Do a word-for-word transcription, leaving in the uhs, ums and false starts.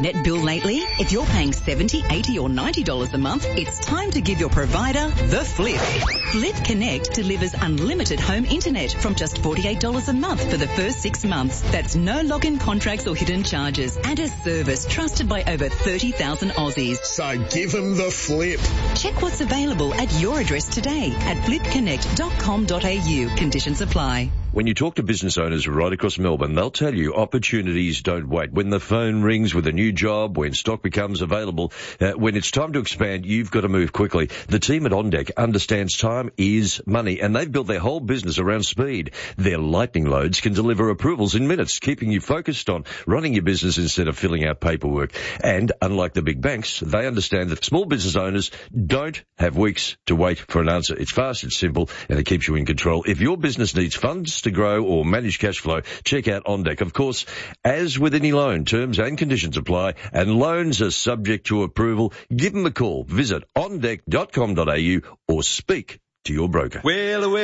internet bill lately? If you're paying seventy dollars, eighty dollars or ninety dollars a month, it's time to give your provider the flip. Flip Connect delivers unlimited home internet from just forty-eight dollars a month for the first six months. That's no login contracts or hidden charges and a service trusted by over thirty thousand Aussies. So give them the flip. Check what's available at your address today at flip connect dot com dot a u. Conditions apply. When you talk to business owners right across Melbourne, they'll tell you opportunities don't wait. When the phone rings with a new job, when stock becomes available, uh, when it's time to expand, you've got to move quickly. The team at OnDeck understands time is money, and they've built their whole business around speed. Their lightning loads can deliver approvals in minutes, keeping you focused on running your business instead of filling out paperwork. And unlike the big banks, they understand that small business owners don't have weeks to wait for an answer. It's fast, it's simple, and it keeps you in control. If your business needs funds to grow or manage cash flow, check out OnDeck. Of course, as with any loan, terms and conditions apply, and loans are subject to approval. Give them a call. Visit on deck dot com dot a u or speak to your broker. Well, well.